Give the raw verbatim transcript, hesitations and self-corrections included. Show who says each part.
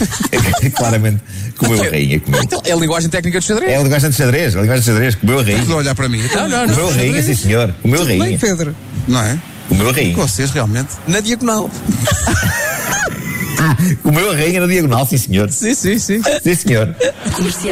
Speaker 1: Claramente, comeu a rainha. Comeu.
Speaker 2: Então, é a linguagem técnica de xadrez.
Speaker 1: É a linguagem de xadrez, a linguagem de xadrez. Comeu a rainha.
Speaker 3: Estás a olhar para mim.
Speaker 2: Não, não, não.
Speaker 1: Comeu a rainha, sim senhor. Comeu a
Speaker 4: Bem,
Speaker 1: rainha.
Speaker 4: Pedro.
Speaker 3: Não é?
Speaker 1: Comeu a rainha.
Speaker 3: Vocês realmente.
Speaker 2: Na diagonal.
Speaker 1: Comeu a rainha na diagonal, sim senhor.
Speaker 2: Sim, sim, sim.
Speaker 1: Sim senhor.
Speaker 5: Comercial.